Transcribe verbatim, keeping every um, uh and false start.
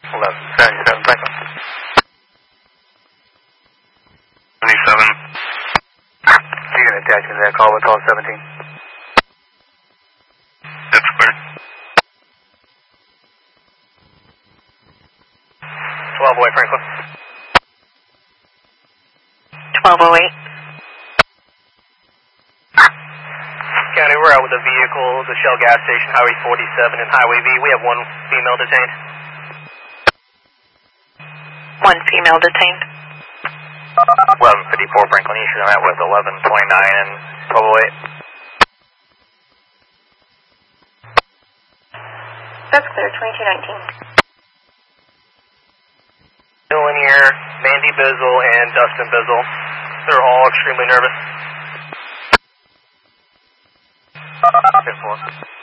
eleven seventy-seven, Franklin. seventy-seven. You can attach me to that call with call seventeen. That's clear. twelve away, Franklin. twelve oh eight. County, we're out with a vehicle, the Shell gas station, Highway forty-seven and Highway V. We have one female detained. One female detained. eleven fifty-four, Franklin. You should have met with eleven twenty-nine and twelve oh eight. That's clear, twenty-two nineteen. Still in here, Mandy Bizzle and Dustin Bizzle. They're all extremely nervous. ten four.